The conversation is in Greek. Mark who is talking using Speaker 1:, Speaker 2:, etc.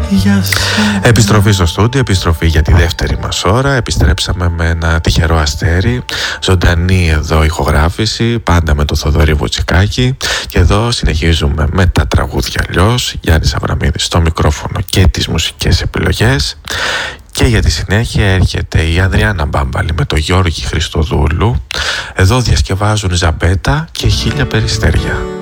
Speaker 1: Επιστροφή στο στούντιο, επιστροφή για τη δεύτερη μας ώρα. Επιστρέψαμε με ένα τυχερό αστέρι, ζωντανή εδώ ηχογράφηση, πάντα με το Θοδωρή Βουτσικάκη. Και εδώ συνεχίζουμε με τα τραγούδια αλλιώς. Γιάννης Αβραμίδης στο μικρόφωνο και τις μουσικές επιλογές. Και για τη συνέχεια έρχεται η Ανδριάννα Μπάμπαλη με τον Γιώργη Χριστοδούλου. Εδώ διασκευάζουν Ζαμπέτα και 1000 περιστέρια.